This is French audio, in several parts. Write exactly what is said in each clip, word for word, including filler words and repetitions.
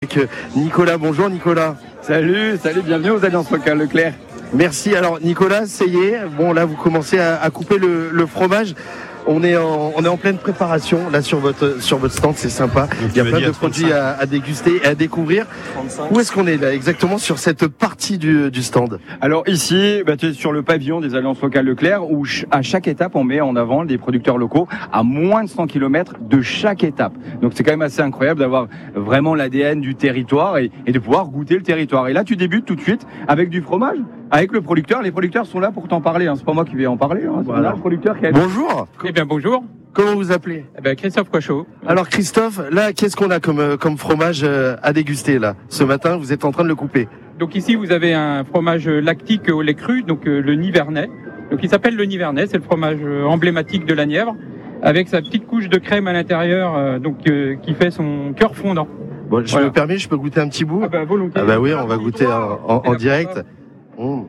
avec Nicolas. Bonjour Nicolas. Salut, salut, bienvenue aux Alliances Locales Leclerc. Merci. Alors Nicolas, ça y est, bon là vous commencez à, à couper le, le fromage. On est, en, on est en pleine préparation là sur votre, sur votre stand, c'est sympa. Donc, il y a plein de produits à, à déguster et à découvrir. trente-cinq. Où est-ce qu'on est là exactement sur cette partie du, du stand? Alors ici, bah, tu es sur le pavillon des Alliances Locales Leclerc où ch- à chaque étape on met en avant des producteurs locaux à moins de cent kilomètres de chaque étape. Donc c'est quand même assez incroyable d'avoir vraiment l'A D N du territoire et, et de pouvoir goûter le territoire. Et là tu débutes tout de suite avec du fromage, avec le producteur. Les producteurs sont là pour t'en parler, hein. C'est pas moi qui vais en parler, hein. C'est Voilà. là, le producteur qui a... Bonjour. Eh bien bonjour, Comment vous appelez? eh bien, Christophe Cochot. Alors Christophe, là qu'est-ce qu'on a comme, comme fromage à déguster là? Ce matin vous êtes en train de le couper. Donc ici vous avez un fromage lactique au lait cru, donc euh, le Nivernais. Donc il s'appelle le Nivernais, c'est le fromage euh, emblématique de la Nièvre, avec sa petite couche de crème à l'intérieur, euh, donc euh, qui fait son cœur fondant. Bon, je Voilà. me permets, je peux goûter un petit bout? Ah bah volontiers. Ah bah oui, on va goûter en, en, en direct. Mmh.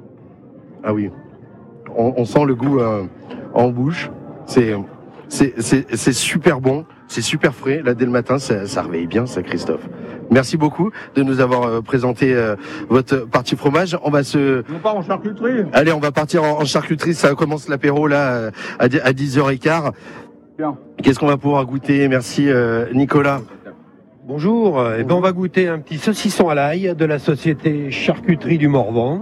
Ah oui, on, on sent le goût euh, en bouche. C'est c'est c'est c'est super bon, c'est super frais. Là dès le matin, ça, ça réveille bien, ça, Christophe. Merci beaucoup de nous avoir euh, présenté euh, votre partie fromage. On va se On part en charcuterie. allez, on va partir en, en charcuterie. Ça commence l'apéro là euh, à, à dix heures quinze. Bien. Qu'est-ce qu'on va pouvoir goûter? Merci euh, Nicolas. Bonjour, eh ben on va goûter un petit saucisson à l'ail de la société Charcuterie du Morvan.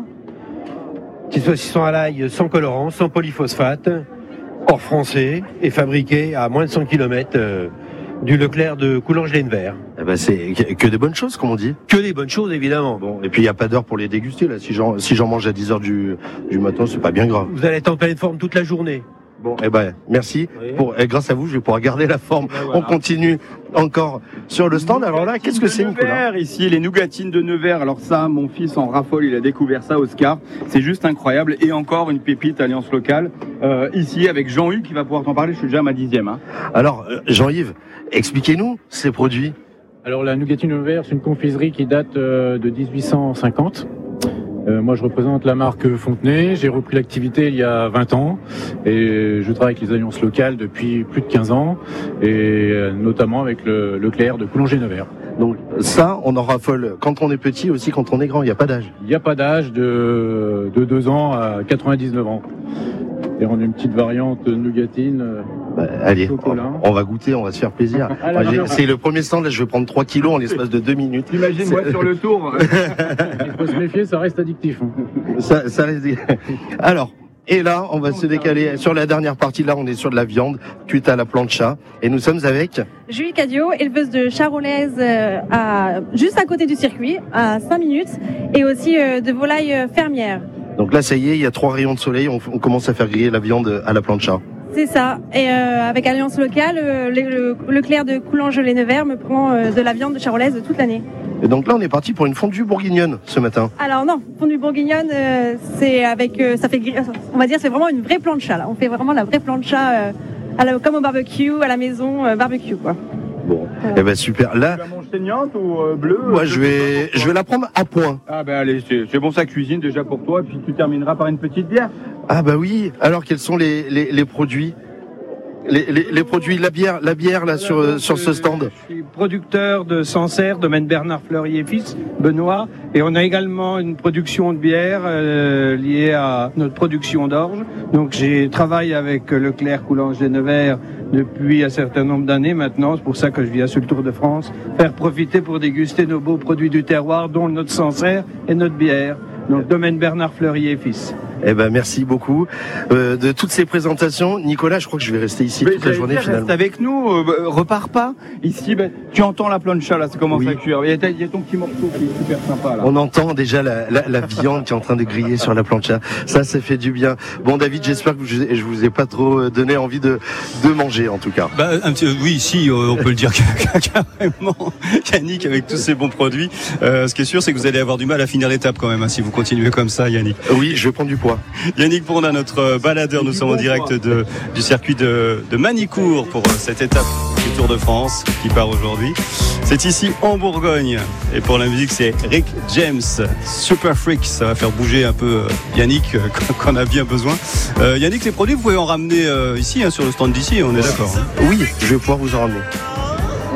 Petit saucisson à l'ail sans colorant, sans polyphosphate, hors français et fabriqué à moins de cent kilomètres euh, du Leclerc de Coulanges-les-Nevers. Eh ben c'est que que des bonnes choses, comme on dit. Que des bonnes choses évidemment. Bon, et puis il y a pas d'heure pour les déguster là. Si j'en si j'en mange à dix heures du du matin, c'est pas bien grave. Vous allez être en pleine forme toute la journée. Bon, eh ben, merci. Oui. Pour, et grâce à vous, je vais pouvoir garder la forme. Ben voilà. On continue encore sur le stand. Alors là, qu'est-ce que c'est, Nicolas? Nevers, ici, les nougatines de Nevers. Alors ça, mon fils en raffole, il a découvert ça, Oscar. C'est juste incroyable. Et encore une pépite Alliance Locale. Euh, ici, avec Jean-Hugues qui va pouvoir t'en parler. Je suis déjà à ma dixième. Hein. Alors, euh, Jean-Yves, expliquez-nous ces produits. Alors la nougatine au verre, c'est une confiserie qui date euh, de dix-huit cent cinquante. Euh, moi je représente la marque Fontenay, j'ai repris l'activité il y a vingt ans et je travaille avec les alliances locales depuis plus de quinze ans et euh, notamment avec le Leclerc de Coulanges-les-Nevers. Donc ça, on en raffole quand on est petit, aussi quand on est grand. Il n'y a pas d'âge. Il n'y a pas d'âge de, de deux ans à quatre-vingt-dix-neuf ans. Et on a une petite variante nougatine. euh, Bah, allez, on, Chocolat. on va goûter, on va se faire plaisir. Ah, là, Moi, j'ai- non, non. c'est le premier stand. Là, je vais prendre trois kilos en l'espace de deux minutes. T'imagines, moi, C'est- sur le tour. Il faut se méfier, ça reste addictif. hein. Ça, ça reste- Alors, et là, on va se décaler sur la dernière partie. Là, on est sur de la viande cuite à la plancha. Et nous sommes avec... Julie Cadio, éleveuse de charolaise euh, à, juste à côté du circuit, à cinq minutes, et aussi euh, de volailles euh, fermières. Donc là, ça y est, il y a trois rayons de soleil. On, on commence à faire griller la viande à la plancha. C'est ça. Et euh, avec Alliance Locale, euh, le, le, Leclerc de Coulanges-les-Nevers me prend euh, de la viande de charolaise toute l'année. Et donc là, on est parti pour une fondue bourguignonne ce matin. Alors non, fondue bourguignonne, euh, c'est avec, euh, ça fait, gri- on va dire, c'est vraiment une vraie plancha là. On fait vraiment la vraie plancha, euh, à la- comme au barbecue, à la maison, euh, barbecue quoi. Bon, Voilà. eh ben super. Là, Tu la manges saignante ou euh, bleue? moi, je vais, je vais la prendre à point. Ah ben allez, c'est c'est bon, ça cuisine déjà pour toi. Puis tu termineras par une petite bière. Ah bah oui. Alors, quels sont les, les, les produits les, les, les produits, la bière, la bière là sur, euh, sur ce stand. Je suis producteur de Sancerre, domaine Bernard Fleury et Fils, Benoît. Et on a également une production de bière euh, liée à notre production d'orge. Donc j'ai travaillé avec Leclerc Coulanges-les-Nevers depuis un certain nombre d'années maintenant. C'est pour ça que je viens sur le Tour de France faire profiter pour déguster nos beaux produits du terroir, dont notre Sancerre et notre bière. Donc domaine Bernard Fleury et Fils. Eh ben merci beaucoup euh, de toutes ces présentations. Nicolas, je crois que je vais rester ici Mais toute la j'allais journée dire, finalement. Reste avec nous, euh, bah, repars pas. Ici, ben, tu entends la plancha là, ça commence Oui. à cuire. Il y, a, ta- il y a ton petit morceau qui est super sympa là. On entend déjà la, la, la viande qui est en train de griller sur la plancha. Ça, ça fait du bien. Bon, David, j'espère que je, je vous ai pas trop donné envie de, de manger, en tout cas. Bah, un petit, oui, si, euh, on peut le dire carrément. Yannick, avec tous ces bons produits. Euh, ce qui est sûr, c'est que vous allez avoir du mal à finir l'étape quand même, hein, si vous continuez comme ça, Yannick. Oui, je vais prendre du poids. Yannick Bourdin, notre baladeur, nous sommes en direct de, du circuit de, de Manicourt pour cette étape du Tour de France qui part aujourd'hui. C'est ici en Bourgogne. Et pour la musique, c'est Rick James, Super Freak. Ça va faire bouger un peu Yannick, euh, qu'on a bien besoin. Euh, Yannick, les produits, vous pouvez en ramener euh, ici, hein, sur le stand d'ici, on est d'accord. Hein. Oui, je vais pouvoir vous en ramener.